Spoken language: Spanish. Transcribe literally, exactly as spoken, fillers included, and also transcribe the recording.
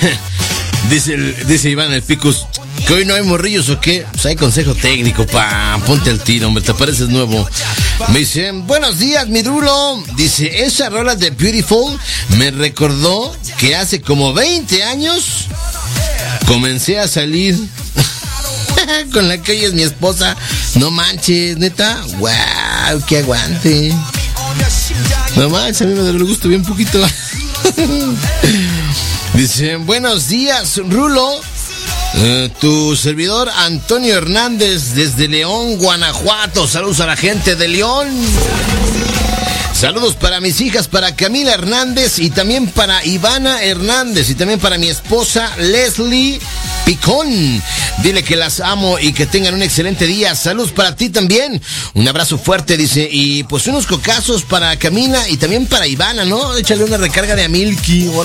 dice, dice Iván el Picus, que hoy no hay morrillos o qué. Pues hay consejo técnico, pa, ponte al tiro, hombre, te pareces nuevo. Me dice, buenos días, mi Drulo. Dice, esa rola de Beautiful me recordó que hace como veinte años comencé a salir con la que ella es mi esposa. No manches, neta. Wow, que aguante. No manches, a mí me gusta bien poquito. Dice, buenos días, Rulo. Uh, tu servidor Antonio Hernández desde León, Guanajuato. Saludos a la gente de León. Saludos para mis hijas, para Camila Hernández y también para Ivana Hernández y también para mi esposa Leslie Picón. Dile que las amo y que tengan un excelente día. Saludos para ti también. Un abrazo fuerte, dice. Y pues unos cocazos para Camila y también para Ivana, ¿no? Échale una recarga de Amilky.